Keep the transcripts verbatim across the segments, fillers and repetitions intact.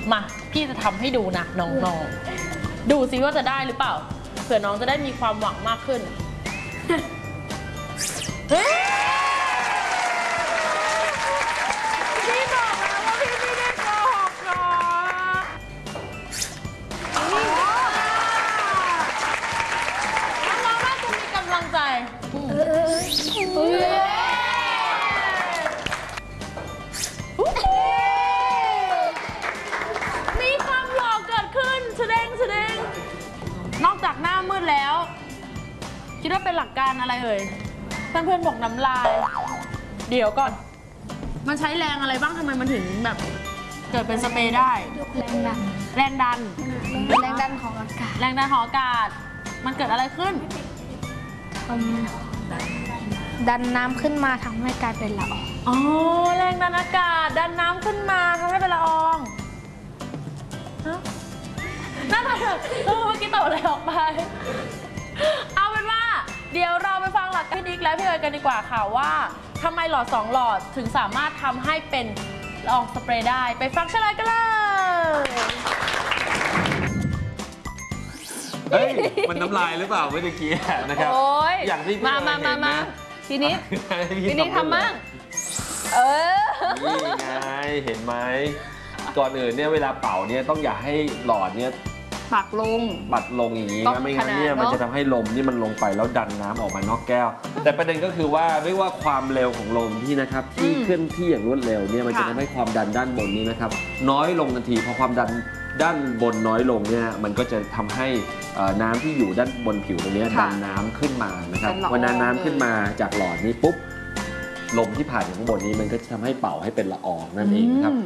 มาพี่จะทำให้ดูนะน้องๆดูซิว่าจะได้หรือเปล่าเผื่อน้องจะได้มีความหวังมากขึ้นพี่บอกแล้วว่าพี่ไม่ได้โกหกหรอน้องๆน่าจะมีกำลังใจมีความหล่อเกิดขึ้นแสดงแสดงนอกจากหน้ามืดแล้วคิดว่าเป็นหลักการอะไรเอ่ยเพื่อนๆบอกน้ำลายเดี๋ยวก่อนมันใช้แรงอะไรบ้างทำไมมันถึงแบบเกิดเป็นสเปรย์ได้แรงดันแรงดันแรงดันของอากาศแรงดันของอากาศมันเกิดอะไรขึ้นดันน้ำขึ้นมาทำให้กลายเป็นละอองอ๋อแรงดันอากาศดันน้ำขึ้นมาทำให้เป็นละอองน่าจะเมื่อกี้ตอบอะไรออกไปเอาเป็นว่าเดี๋ยวเราไปฟังหลักการพี่นิกและพี่เอ๋ยกันดีกว่าค่ะว่าทำไมหลอดสองหลอดถึงสามารถทำให้เป็นละอองสเปรย์ได้ไปฟังเฉลยกันเลยเฮ้ยมันน้ำลายหรือเปล่าเมื่อกี้นะครับอย่างที่พี่มามามามาพี่นิกพี่นิกทำมั่งเออนี่ไงเห็นไหมก่อนอื่นเนี่ยเวลาเป่าเนี่ยต้องอย่าให้หลอดเนี่ยปักลงปัดลงอย่างนี้นะไม่งั้นเนี่ยมันจะทำให้ลมนี่มันลงไปแล้วดันน้ำออกมานอกแก้วแต่ประเด็นก็คือว่าเรียกว่าความเร็วของลมที่นะครับที่เคลื่อนที่อย่างรวดเร็วเนี่ยมันจะทำให้ความดันด้านบนนี้นะครับน้อยลงทันทีพอความดันด้านบนน้อยลงเนี่ยมันก็จะทำให้น้ำที่อยู่ด้านบนผิวตรงนี้ดันน้ำขึ้นมานะครับวันนั้นน้ำขึ้นมาจากหลอดนี้ปุ๊บลมที่ผ่านข้างบนนี้มันก็จะทำให้เป่าให้เป็นละอองนั่นเองครับ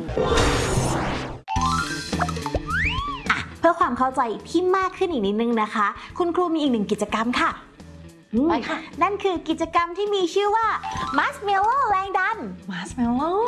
เพื่อความเข้าใจที่มากขึ้นอีกนิดนึงนะคะคุณครูมีอีกหนึ่งกิจกรรมค่ะไปค่ะนั่นคือกิจกรรมที่มีชื่อว่า Marshmallow แรงดัน Marshmallow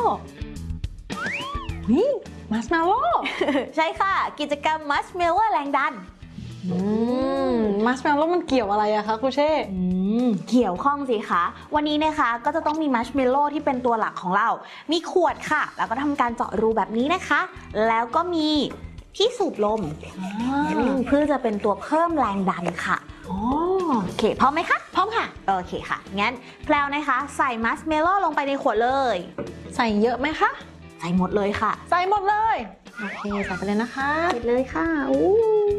นี่ Marshmallow ใช่ค่ะกิจกรรม Marshmallow แรงดัน Marshmallow มันเกี่ยวอะไรอะคะครูเช่เกี่ยวข้องสิคะวันนี้นะคะก็จะต้องมี Marshmallow ที่เป็นตัวหลักของเรามีขวดค่ะแล้วก็ทำการเจาะรูแบบนี้นะคะแล้วก็มีที่สูบลมเพื่อจะเป็นตัวเพิ่มแรงดันค่ะโอเคพร้อมไหมคะพร้อมค่ะโอเคค่ะงั้นแพลวนะคะใส่มัสเมลโล่ลงไปในขวดเลยใส่เยอะไหมคะใส่หมดเลยค่ะใส่หมดเลยโอเคใส่ไปเลยนะคะใส่เลยค่ะอู้